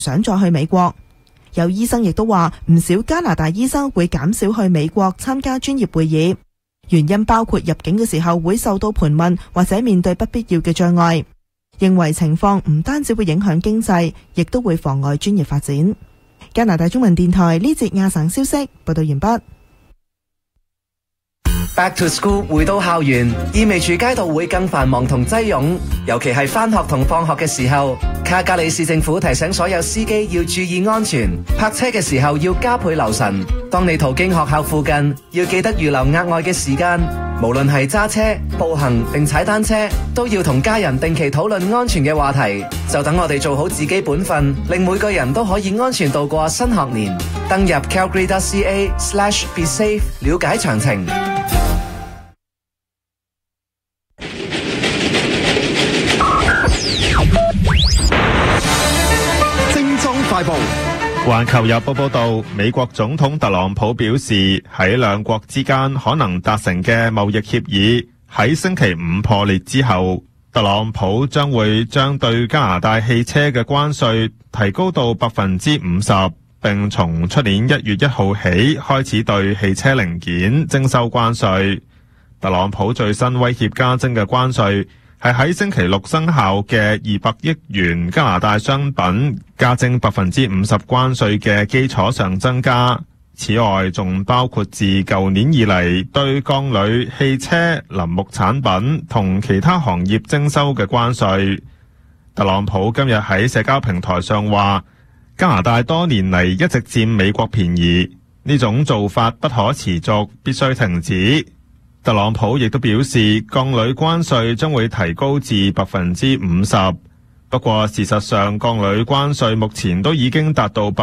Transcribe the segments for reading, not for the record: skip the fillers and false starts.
想再去美國。有醫生亦都話，唔少加拿大醫生會減少去美國參加專業會議，原因包括入境嘅時候會受到盤問或者面對不必要嘅障礙。認為情況唔單止會影響經濟，亦都會妨礙專業發展。加拿大中文電台呢節亞省消息報道完畢。 Back to school 回到校園，意味住街道會更繁忙同擠擁，尤其係返學同放學嘅時候。卡加里市政府提醒所有司機要注意安全，泊車嘅時候要加倍留神。當你途經學校附近，要記得預留額外嘅時間。無論係揸車、步行定踩單車，都要同家人定期討論安全嘅話題。就等我哋做好自己本分，令每個人都可以安全度過新學年。登入 calgary.ca/besafe 了解詳情。 快報。環球日報報道，美國總統特朗普表示，喺兩國之間可能達成嘅貿易協議喺星期五破裂之後，特朗普將會將對加拿大汽車嘅關稅提高到 50%， 並從出年1月1號起開始對汽車零件徵收關稅。特朗普最新威脅加徵嘅關稅係喺星期六生效嘅200億元加拿大商品加徵 50% 關稅嘅基礎上增加。此外，仲包括自舊年以嚟對鋼鋁、汽車、林木產品同其他行業徵收嘅關稅。特朗普今日喺社交平台上話，加拿大多年嚟一直佔美國便宜，呢種做法不可持續，必須停止。特朗普亦都表示，鋼鋁關稅將會提高至 50%。不過事實上，鋼鋁關稅目前都已經達到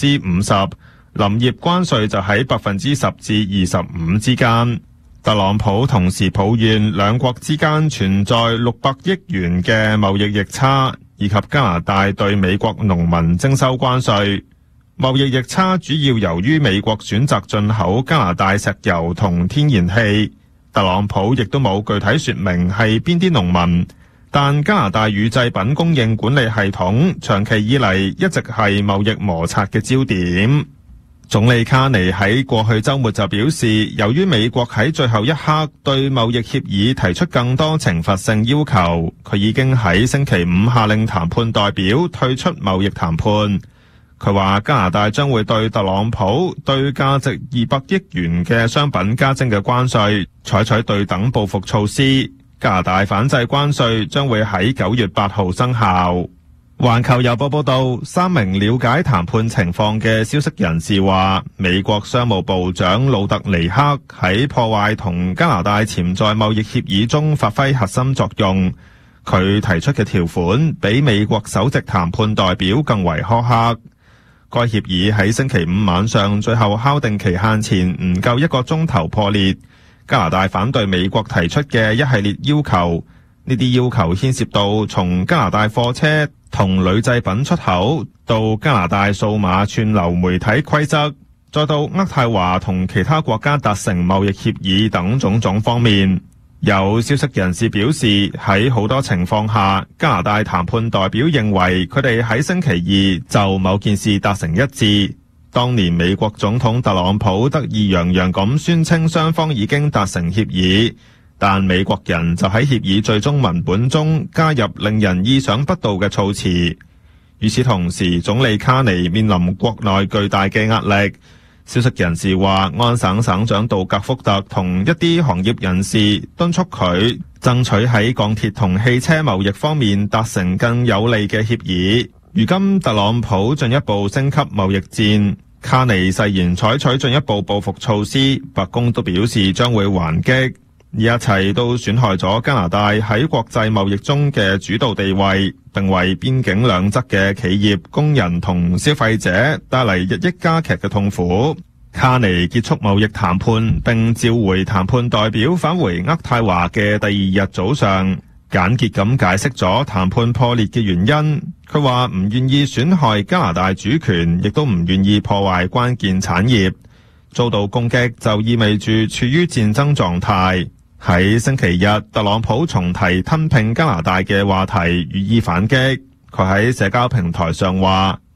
50%， 林業關稅就喺 10% 至 25% 之間。特朗普同時抱怨兩國之間存在600億元嘅貿易逆差，以及加拿大對美國農民徵收關稅。貿易逆差主要由於美國選擇進口加拿大石油同天然氣。特朗普亦都冇具體說明係邊啲農民，但加拿大乳製品供應管理系統長期以嚟一直係貿易摩擦嘅焦點。總理卡尼喺過去週末就表示，由於美國喺最後一刻對貿易協議提出更多懲罰性要求，佢已經喺星期五下令談判代表退出貿易談判。佢話加拿大將會對特朗普對價值200億元嘅商品加徵嘅關稅採取對等報復措施。加拿大反制關稅將會喺9月8號生效。環球郵報報道，3名了解談判情況嘅消息人士話，美國商務部長魯特尼克喺破壞同加拿大潛在貿易協議中發揮核心作用。佢提出嘅條款比美國首席談判代表更為苛刻。該協議喺星期五晚上最後敲定期限前唔夠1個鐘頭破裂。加拿大反對美國提出嘅一系列要求，呢啲要求牽涉到從加拿大貨車同鋁製品出口，到加拿大數碼串流媒體規則，再到渥太華同其他國家達成貿易協議等種種方面。有消息人士表示，喺好多情況下，加拿大談判代表認為佢哋喺星期二就某件事達成一致。當年美國總統特朗普得意洋洋咁宣稱雙方已經達成協議，但美國人就喺協議最終文本中加入令人意想不到嘅措辭。與此同時，總理卡尼面臨國內巨大嘅壓力。消息人士話，安省省長杜格福特同一啲行業人士敦促佢爭取喺鋼鐵同汽車貿易方面達成更有利嘅協議。如今特朗普進一步升級貿易戰，卡尼誓言採取進一步報復措施，白宮都表示將會還擊。呢一切都損害咗加拿大喺國際貿易中嘅主導地位，並為邊境兩側嘅企業、工人同消費者帶嚟日益加劇嘅痛苦。卡尼結束貿易談判並召回談判代表返回渥太華嘅第二日早上，簡潔咁解釋咗談判破裂嘅原因。佢話唔願意損害加拿大主權，亦都唔願意破壞關鍵產業。遭到攻擊就意味住處於戰爭狀態。喺星期日，特朗普重提吞併加拿大嘅話題，予以反擊。佢喺社交平台上話，